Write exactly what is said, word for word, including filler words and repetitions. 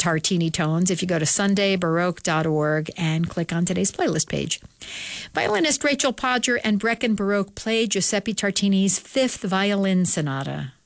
Tartini tones if you go to sunday baroque dot org and click on today's playlist page. Violinist Rachel Podger and Brecken Baroque played Giuseppe Tartini's Fifth Violin Sonata.